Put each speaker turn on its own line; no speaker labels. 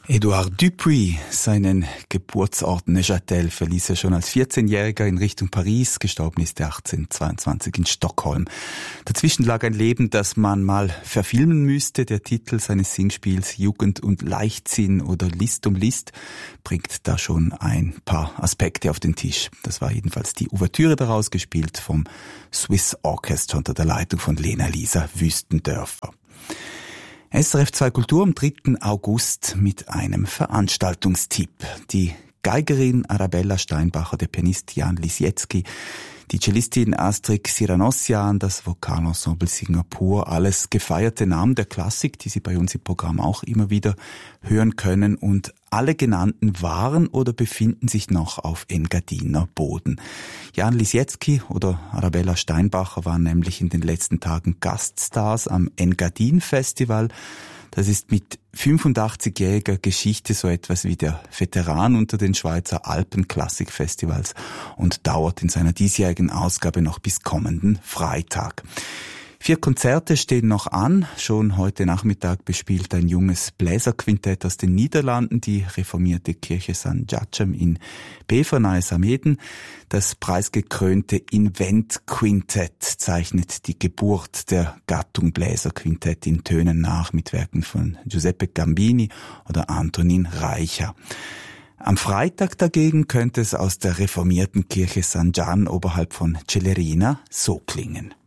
Edouard Dupuy, seinen Geburtsort Neuchâtel, verließ er schon als 14-Jähriger in Richtung Paris. Gestorben ist er 1822 in Stockholm. Dazwischen lag ein Leben, das man mal verfilmen müsste. Der Titel seines Singspiels Jugend und Leichtsinn oder List um List bringt da schon ein paar Aspekte auf den Tisch. Das war jedenfalls die Ouvertüre daraus, gespielt vom Swiss Orchestra unter der Leitung von Lena-Lisa Wüstendörfer. SRF 2 Kultur am 3. August mit einem Veranstaltungstipp. Die Geigerin Arabella Steinbacher, der Pianist Jan Lisietzky, die Cellistin Astrid Siranossian, das Vokalensemble Singapur, alles gefeierte Namen der Klassik, die Sie bei uns im Programm auch immer wieder hören können, und alle genannten waren oder befinden sich noch auf Engadiner Boden. Jan Lisietzky oder Arabella Steinbacher waren nämlich in den letzten Tagen Gaststars am Engadin Festival. Das ist mit 85-jähriger Geschichte so etwas wie der Veteran unter den Schweizer Alpenklassikfestivals und dauert in seiner diesjährigen Ausgabe noch bis kommenden Freitag. 4 Konzerte stehen noch an. Schon heute Nachmittag bespielt ein junges Bläserquintett aus den Niederlanden die reformierte Kirche St. Jachem in Bever nahe Sameden. Das preisgekrönte Invent Quintett zeichnet die Geburt der Gattung Bläserquintett in Tönen nach mit Werken von Giuseppe Gambini oder Antonin Reicher. Am Freitag dagegen könnte es aus der reformierten Kirche San Gian oberhalb von Celerina so klingen.